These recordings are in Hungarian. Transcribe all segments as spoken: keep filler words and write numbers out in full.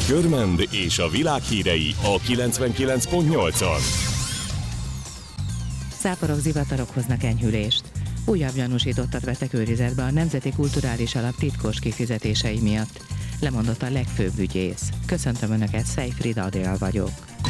Körmend és a világ hírei a kilencvenkilenc pont nyolcon. Záporok, zivatarok hoznak enyhülést. Újabb gyanúsítottat vettek őrizetbe a Nemzeti Kulturális Alap titkos kifizetései miatt. Lemondott a legfőbb ügyész. Köszöntöm Önöket, Szejfrid Adél vagyok.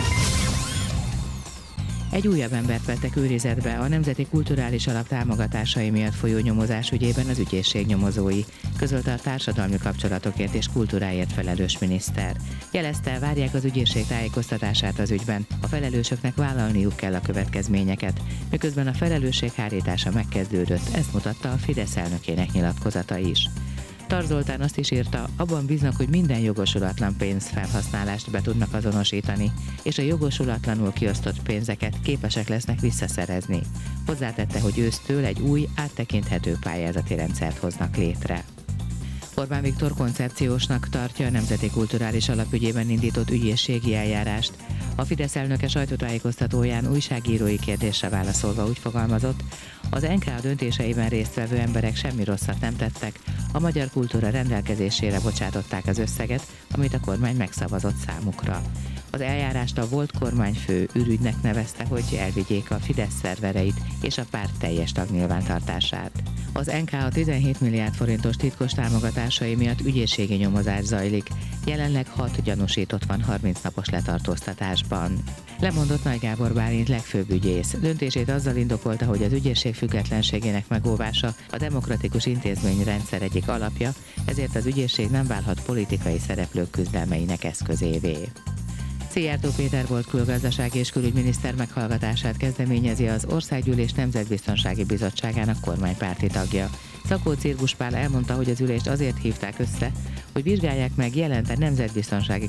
Egy újabb embert vettek őrizetbe a Nemzeti Kulturális Alap támogatásai miatt folyó nyomozás ügyében az ügyészség nyomozói, közölte a társadalmi kapcsolatokért és kultúráért felelős miniszter. Jelezte, várják az ügyészség tájékoztatását az ügyben, a felelősöknek vállalniuk kell a következményeket, miközben a felelősség hárítása megkezdődött, ezt mutatta a Fidesz elnökének nyilatkozata is. Tar Zoltán azt is írta, abban bíznak, hogy minden jogosulatlan pénzfelhasználást be tudnak azonosítani, és a jogosulatlanul kiosztott pénzeket képesek lesznek visszaszerezni. Hozzátette, hogy ősztől egy új, áttekinthető pályázati rendszert hoznak létre. Orbán Viktor koncepciósnak tartja a Nemzeti Kulturális Alap ügyében indított ügyészségi eljárást. A Fidesz elnöke sajtótájékoztatóján újságírói kérdésre válaszolva úgy fogalmazott, az en ká á döntéseiben résztvevő emberek semmi rosszat nem tettek, a magyar kultúra rendelkezésére bocsátották az összeget, amit a kormány megszavazott számukra. Az eljárást a volt kormányfő ürügynek nevezte, hogy elvigyék a Fidesz szervereit és a párt teljes tagnyilvántartását. Az en ká á tizenhét milliárd forintos titkos támogatásai miatt ügyészségi nyomozás zajlik. Jelenleg hat gyanúsított van harminc napos letartóztatásban. Lemondott Nagy Gábor Bálint legfőbb ügyész. Döntését azzal indokolta, hogy az ügyészség függetlenségének megóvása a demokratikus intézményrendszer egyik alapja, ezért az ügyészség nem válhat politikai szereplők küzdelmeinek eszközévé. Szijjártó Péter volt külgazdasági és külügyminiszter meghallgatását kezdeményezi az Országgyűlés Nemzetbiztonsági Bizottságának kormánypárti tagja. Szakó Cirgus Pál elmondta, hogy az ülést azért hívták össze, hogy vizsgálják meg, jelent-e nemzetbiztonsági